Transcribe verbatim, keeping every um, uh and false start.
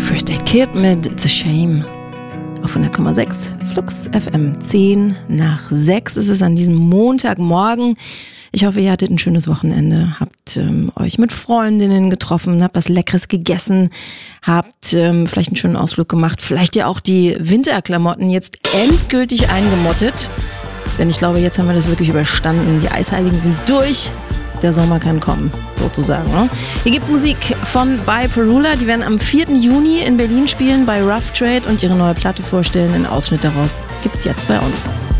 First Aid Kit mit It's a Shame auf hundert Komma sechs Flux F M. Zehn nach sechs ist es an diesem Montagmorgen. Ich hoffe, ihr hattet ein schönes Wochenende, habt ähm, euch mit Freundinnen getroffen, habt was Leckeres gegessen, habt ähm, vielleicht einen schönen Ausflug gemacht, vielleicht ja auch die Winterklamotten jetzt endgültig eingemottet. Denn ich glaube, jetzt haben wir das wirklich überstanden. Die Eisheiligen sind durch. Der Sommer kann kommen, sozusagen. Ne? Hier gibt's Musik von By Perula. Die werden am vierten Juni in Berlin spielen bei Rough Trade und ihre neue Platte vorstellen. Einen Ausschnitt daraus gibt's jetzt bei uns.